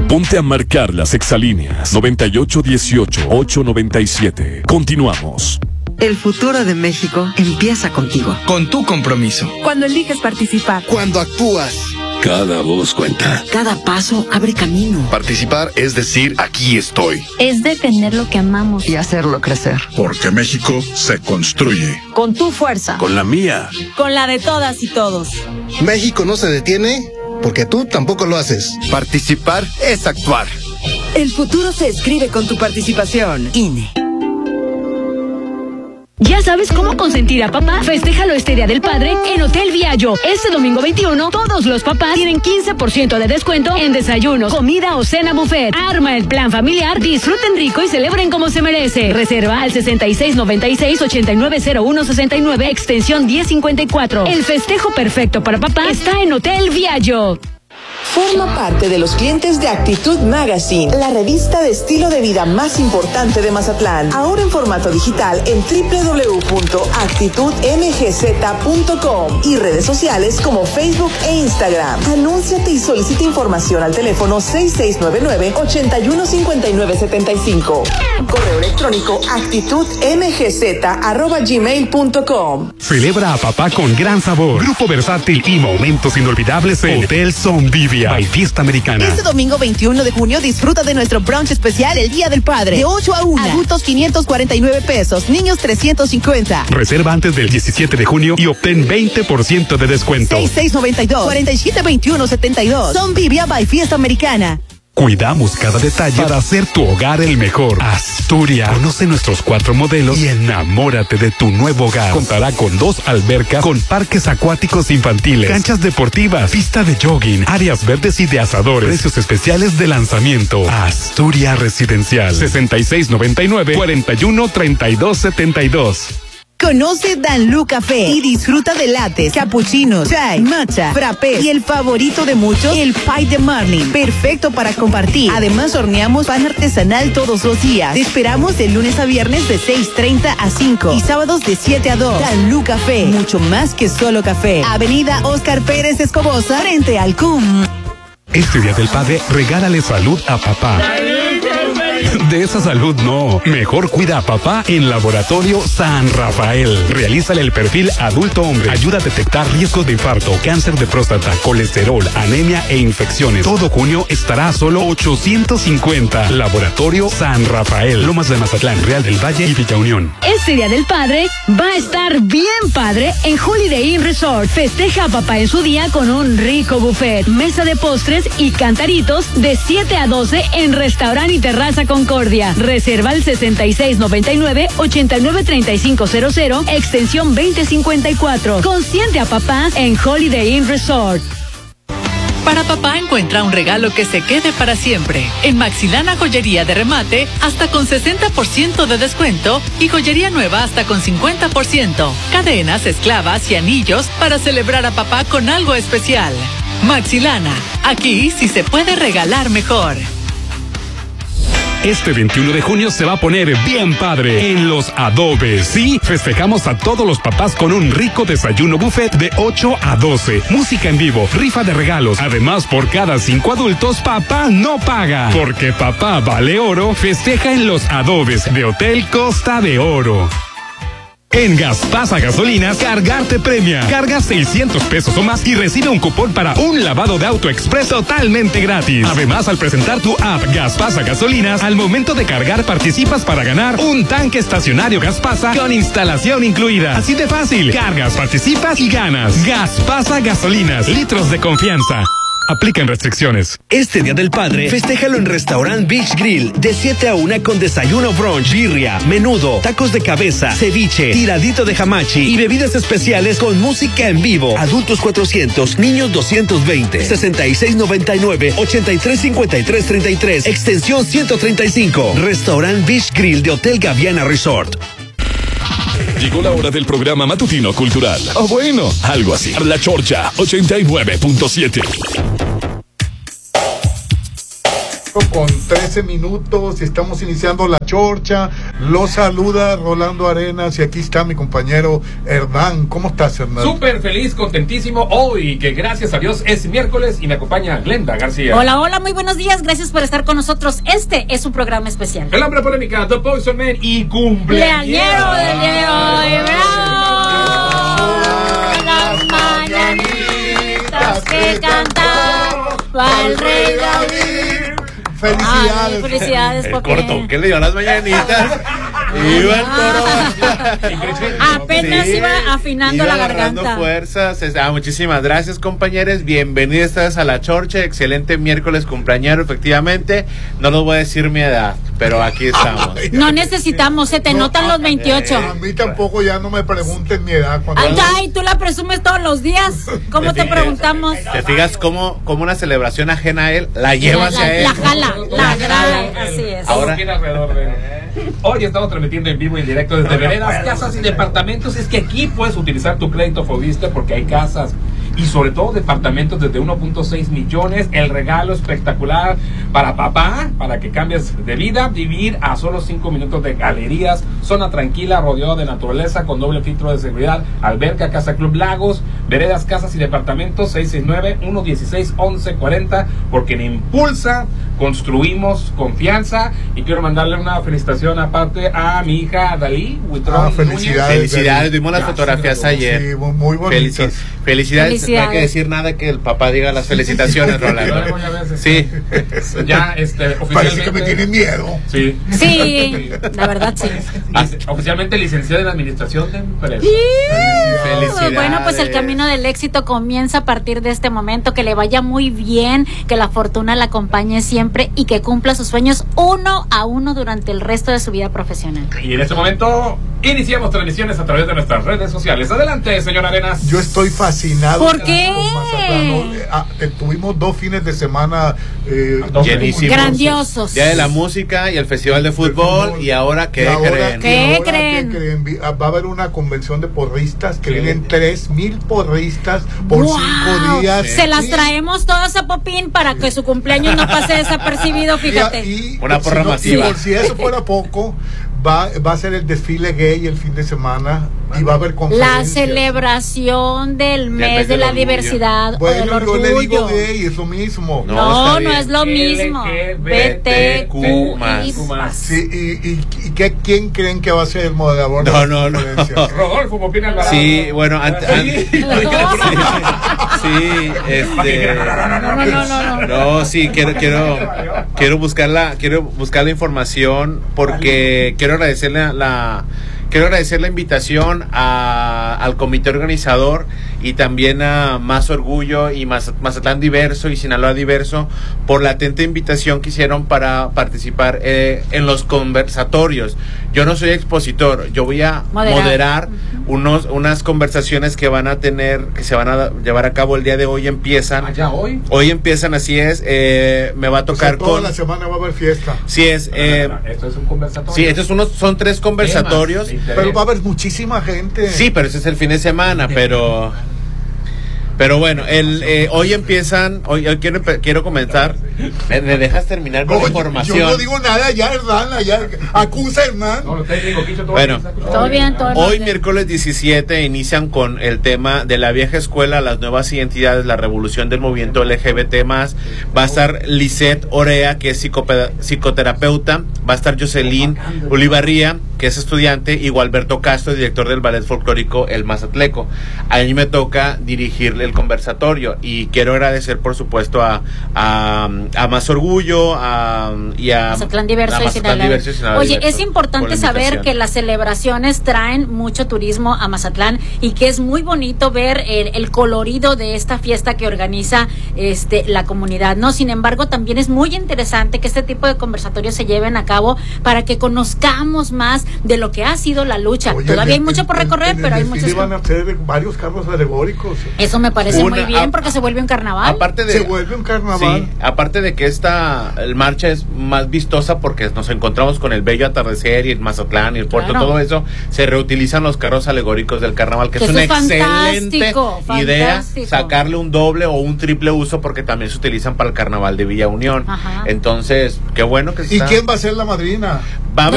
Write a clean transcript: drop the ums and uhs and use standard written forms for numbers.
Ponte a marcar las exalíneas 9818-897. Continuamos. El futuro de México empieza contigo. Con tu compromiso. Cuando eliges participar. Cuando actúas. Cada voz cuenta. Cada paso abre camino. Participar es decir, aquí estoy. Es defender lo que amamos. Y hacerlo crecer. Porque México se construye. Con tu fuerza. Con la mía. Con la de todas y todos. México no se detiene porque tú tampoco lo haces. Participar es actuar. El futuro se escribe con tu participación. INE. ¿Ya sabes cómo consentir a papá? Festéjalo este Día del Padre en Hotel Viallo. Este domingo 21, todos los papás tienen 15% de descuento en desayunos, comida o cena buffet. Arma el plan familiar, disfruten rico y celebren como se merece. Reserva al 6696-890169, extensión 1054. El festejo perfecto para papá está en Hotel Viallo. Forma parte de los clientes de Actitud Magazine, la revista de estilo de vida más importante de Mazatlán. Ahora en formato digital en www.actitudmgz.com y redes sociales como Facebook e Instagram. Anúnciate y solicita información al teléfono 6699-815975. Correo electrónico actitudmgz@gmail.com. Celebra a papá con gran sabor. Grupo versátil y momentos inolvidables en Hotel Zonvivia by Fiesta Americana. Este domingo 21 de junio disfruta de nuestro brunch especial el Día del Padre. De 8 a 1. Adultos 549 pesos, niños 350. Reserva antes del 17 de junio y obtén 20% de descuento. 6692-472172. Zonvivia by Fiesta Americana. Cuidamos cada detalle para hacer tu hogar el mejor. Asturias. Conoce nuestros 4 modelos y enamórate de tu nuevo hogar. Contará con 2 albercas con parques acuáticos infantiles, canchas deportivas, pista de jogging, áreas verdes y de asadores. Precios especiales de lanzamiento. Asturias Residencial. 6699-413272. Conoce Danlú Café y disfruta de lattes, cappuccinos, chai, matcha, frappé y el favorito de muchos, el pie de marlin, perfecto para compartir. Además horneamos pan artesanal todos los días. Te esperamos de lunes a viernes de 6:30 a 5 y sábados de 7 a 2. Danlú Café, mucho más que solo café. Avenida Óscar Pérez Escobosa, frente al CUM. Este Día del Padre, regálale salud a papá. De esa salud no. Mejor cuida a papá en Laboratorio San Rafael. Realízale el perfil adulto hombre. Ayuda a detectar riesgos de infarto, cáncer de próstata, colesterol, anemia e infecciones. Todo junio estará a solo 850. Laboratorio San Rafael. Lomas de Mazatlán, Real del Valle y Villa Unión. Este Día del Padre va a estar bien padre en Holiday Inn Resort. Festeja a papá en su día con un rico buffet, mesa de postres y cantaritos de 7 a 12 en Restaurante y Terraza Concordia. Reserva al 6699-893500, extensión 2054. Consiente a papá en Holiday Inn Resort. Para papá encuentra un regalo que se quede para siempre. En Maxilana Joyería de Remate, hasta con 60% de descuento y joyería nueva hasta con 50%. Cadenas, esclavas y anillos para celebrar a papá con algo especial. Maxilana, aquí sí se puede regalar mejor. Este 21 de junio se va a poner bien padre en Los Adobes. Sí, festejamos a todos los papás con un rico desayuno buffet de 8 a 12. Música en vivo, rifa de regalos. Además, por cada 5 adultos, papá no paga. Porque papá vale oro, festeja en Los Adobes de Hotel Costa de Oro. En Gaspasa Gasolinas, cargar te premia. Carga 600 pesos o más y recibe un cupón para un lavado de auto express totalmente gratis. Además, al presentar tu app Gaspasa Gasolinas, al momento de cargar participas para ganar un tanque estacionario Gaspasa con instalación incluida. Así de fácil. Cargas, participas y ganas. Gaspasa Gasolinas, litros de confianza. Aplican restricciones. Este Día del Padre, festéjalo en Restaurant Beach Grill, de 7 a 1 con desayuno brunch, birria, menudo, tacos de cabeza, ceviche, tiradito de hamachi y bebidas especiales con música en vivo. Adultos 400, niños 220, 6699-835333, extensión 135. Restaurant Beach Grill de Hotel Gaviana Resort. Llegó la hora del programa matutino cultural. O bueno, algo así. La Chorcha 89.7. con 13 minutos y estamos iniciando la chorcha. Los saluda Rolando Arenas y aquí está mi compañero Hernán. ¿Cómo estás, Hernán? Súper feliz, contentísimo hoy, que gracias a Dios es miércoles y me acompaña Glenda García. Hola, hola, muy buenos días, gracias por estar con nosotros. Este es un programa especial. El hombre polémica, The Poison Man y cumpleañero del día de hoy. ¡Bravo! Las mañanitas que cantaba el rey David. Felicidades. Ay, felicidades, el porque cortón que le dio las mañanitas. Iba el toro. Apenas iba afinando la garganta. Dando fuerzas. Muchísimas gracias, compañeros. Bienvenidos a la chorcha. Excelente miércoles cumpleañero, efectivamente. No les voy a decir mi edad, pero aquí estamos. No necesitamos, se te notan los 28. A mí tampoco, ya no me pregunten mi edad. Ay, tú la presumes todos los días. ¿Cómo te preguntamos? ¿Te fijas cómo una celebración ajena a él la lleva hacia él? La jala, la grala, así es. Ahora hoy estamos transmitiendo en vivo y en directo desde veredas, casas y departamentos. Es que aquí puedes utilizar tu crédito Fobiste porque hay casas y sobre todo departamentos desde 1.6 millones. El regalo espectacular para papá, para que cambies de vida. Vivir a solo 5 minutos de galerías, zona tranquila, rodeado de naturaleza, con doble filtro de seguridad, alberca, Casa Club Lagos, veredas, casas y departamentos. 669-116-1140, porque en Impulsa construimos confianza. Y quiero mandarle una felicitación aparte a mi hija Dalí Huitrón. Felicidades, vimos las fotografías ayer. Sí, muy bonitas. Felicidades. No hay que decir nada que el papá diga las felicitaciones, Rolando. Sí. Ya, oficialmente. Parece que me tiene miedo. Sí. Sí, la verdad sí. Oficialmente licenciada en Administración de Empresas. Felicidades. Bueno, pues el camino del éxito comienza a partir de este momento. Que le vaya muy bien, que la fortuna la acompañe siempre y que cumpla sus sueños uno a uno durante el resto de su vida profesional. Y en este momento iniciamos transmisiones a través de nuestras redes sociales. Adelante, señor Arenas. Yo estoy fascinado. ¿Por qué? Tuvimos 2 fines de semana llenísimos, grandiosos. Día de la música y el festival de fútbol. Y ahora, ¿qué creen? ¿Qué creen? Va a haber una convención de porristas que vienen 3,000 porristas por 5 días. Se las traemos todas a Popín para que su cumpleaños no pase desapercibido, fíjate. Y una porra masiva. Si eso fuera poco, va a ser el desfile gay el fin de semana y va a haber conferencias. La celebración del mes de la diversidad o del orgullo. Yo le digo gay, es lo mismo. No es lo mismo. LGBTQ+. Sí, ¿y quién creen que va a ser el moderador? No. Rodolfo Popín Alvarado. Sí, bueno, No, sí, quiero buscar la información porque quiero agradecerle la invitación al comité organizador y también a Más Orgullo y Mazatlán Diverso y Sinaloa Diverso por la atenta invitación que hicieron para participar en los conversatorios. Yo no soy expositor, yo voy a moderar unas conversaciones que se van a llevar a cabo el día de hoy. Empiezan. ¿Ya hoy? Hoy empiezan, así es. Me va a tocar toda la semana va a haber fiesta. Sí es. Esto es un conversatorio. Sí, son 3 conversatorios. Pero va a haber muchísima gente. Sí, pero ese es el fin de semana, pero bueno, hoy empiezan, hoy quiero comenzar. ¿Me dejas terminar con la información? Yo no digo nada, ya Hernán, acusa Hernán. Bueno, todo bien. Hoy miércoles 17 inician con el tema de la vieja escuela, las nuevas identidades, la revolución del movimiento LGBT+. Va a estar Lisette Orea, que es psicoterapeuta. Va a estar Jocelyn Ulibarría, que es estudiante, y Gualberto Castro, director del ballet folclórico El Mazatleco. A mí me toca dirigirle el conversatorio y quiero agradecer, por supuesto, a Más Orgullo y a Mazatlán Diverso y Sinaloa. Oye, es importante saber que las celebraciones traen mucho turismo a Mazatlán y que es muy bonito ver el colorido de esta fiesta que organiza la comunidad, ¿no? Sin embargo, también es muy interesante que este tipo de conversatorios se lleven a cabo para que conozcamos más de lo que ha sido la lucha. Oye, todavía hay mucho por recorrer, pero hay muchos. Van a hacer varios carros alegóricos. Eso me parece muy bien porque se vuelve un carnaval. Se vuelve un carnaval. Sí, aparte aparte de que esta marcha es más vistosa porque nos encontramos con el bello atardecer y el Mazatlán y el puerto, todo eso, se reutilizan los carros alegóricos del carnaval, que es una excelente idea sacarle un doble o un triple uso porque también se utilizan para el carnaval de Villa Unión. Entonces, qué bueno que ¿Y quién va a ser la madrina? Va a